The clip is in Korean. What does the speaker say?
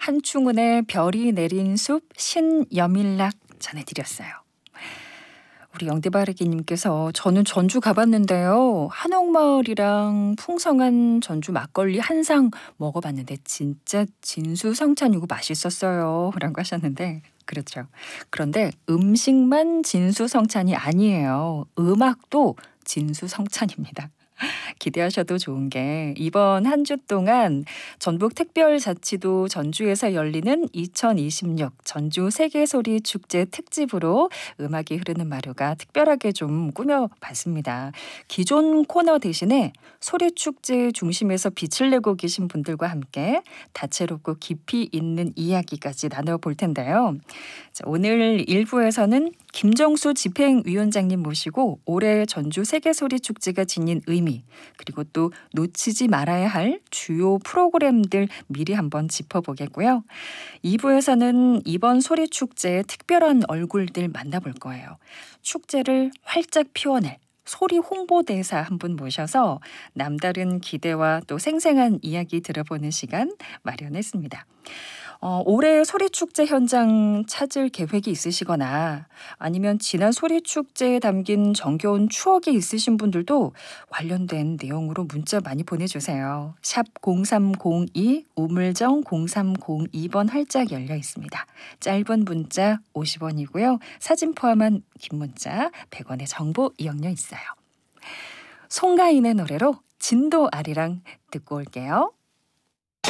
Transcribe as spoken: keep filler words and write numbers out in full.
한충운의 별이 내린 숲 신여밀락 전해드렸어요. 우리 영대바르기님께서 저는 전주 가봤는데요. 한옥마을이랑 풍성한 전주 막걸리 한 상 먹어봤는데 진짜 진수성찬이고 맛있었어요. 라고 하셨는데 그렇죠. 그런데 음식만 진수성찬이 아니에요. 음악도 진수성찬입니다. 기대하셔도 좋은 게 이번 한 주 동안 전북특별자치도 전주에서 열리는 이천이십육 전주 세계소리 축제 특집으로 음악이 흐르는 마루가 특별하게 좀 꾸며봤습니다. 기존 코너 대신에 소리축제 중심에서 빛을 내고 계신 분들과 함께 다채롭고 깊이 있는 이야기까지 나눠볼 텐데요. 자, 오늘 일 부에서는 김정수 집행위원장님 모시고 올해 전주 세계소리 축제가 지닌 의미 그리고 또 놓치지 말아야 할 주요 프로그램들 미리 한번 짚어보겠고요. 이 부에서는 이번 소리축제의 특별한 얼굴들 만나볼 거예요. 축제를 활짝 피워낼 소리 홍보대사 한 분 모셔서 남다른 기대와 또 생생한 이야기 들어보는 시간 마련했습니다. 어, 올해 소리축제 현장 찾을 계획이 있으시거나 아니면 지난 소리축제에 담긴 정겨운 추억이 있으신 분들도 관련된 내용으로 문자 많이 보내주세요. 샵 공삼공이 우물정 공삼공이 번 활짝 열려 있습니다. 짧은 문자 오십 원이고요. 사진 포함한 긴 문자 백 원의 정보 이용료 있어요. 송가인의 노래로 진도 아리랑 듣고 올게요.